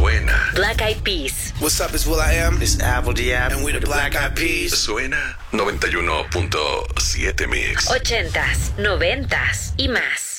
suena. Black Eyed Peas. What's up, it's will.i.am. It's Apple D.App. And we the Black Eyed Peas. Suena 91.7 Mix. 80s, 90s y más.